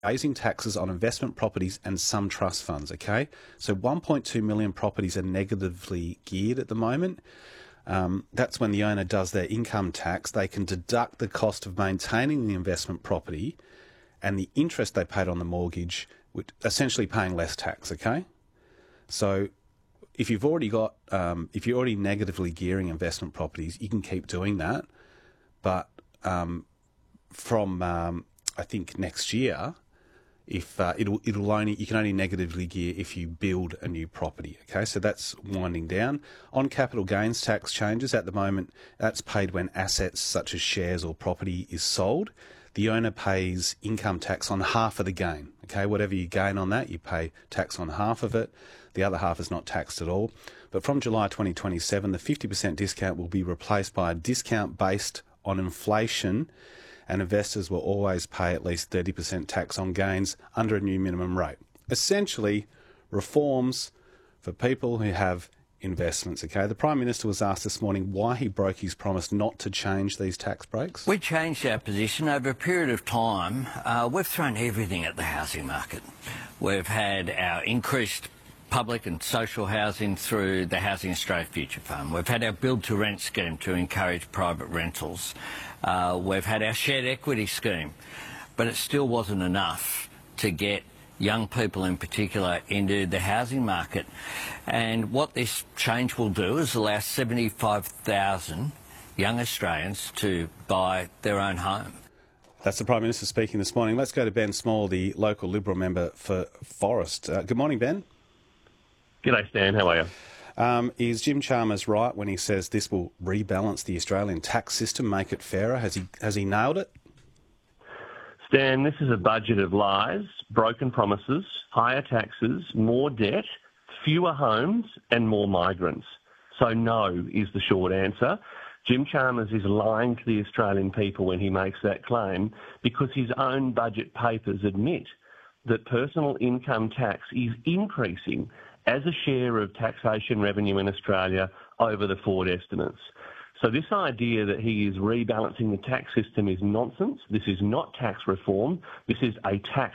raising taxes on investment properties and some trust funds, okay? So 1.2 million properties are negatively geared at the moment. That's when the owner does their income tax. They can deduct the cost of maintaining the investment property and the interest they paid on the mortgage, essentially paying less tax, okay? So if you've already got, if you're already negatively gearing investment properties, you can keep doing that. But from I think next year, if you can only negatively gear if you build a new property. Okay, so that's winding down. On capital gains tax changes at the moment, that's paid when assets such as shares or property is sold. The owner pays income tax on half of the gain. Okay, whatever you gain on that, you pay tax on half of it. The other half is not taxed at all. But from July 2027, the 50% discount will be replaced by a discount based on inflation, and investors will always pay at least 30% tax on gains under a new minimum rate. Essentially, reforms for people who have investments. Okay, the Prime Minister was asked this morning why he broke his promise not to change these tax breaks. We changed our position over a period of time. We've thrown everything at the housing market. We've had our increased public and social housing through the Housing Australia Future Fund. We've had our build-to-rent scheme to encourage private rentals. We've had our shared equity scheme, but it still wasn't enough to get young people in particular into the housing market. And what this change will do is allow 75,000 young Australians to buy their own home. That's the Prime Minister speaking this morning. Let's go to Ben Small, the local Liberal member for Forrest. Good morning, Ben. G'day, Stan. How are you? Is Jim Chalmers right when he says this will rebalance the Australian tax system, make it fairer? Has he nailed it? Stan, this is a budget of lies, broken promises, higher taxes, more debt, fewer homes and more migrants. So no is the short answer. Jim Chalmers is lying to the Australian people when he makes that claim because his own budget papers admit that personal income tax is increasing as a share of taxation revenue in Australia over the forward estimates. So this idea that he is rebalancing the tax system is nonsense. This is not tax reform. This is a tax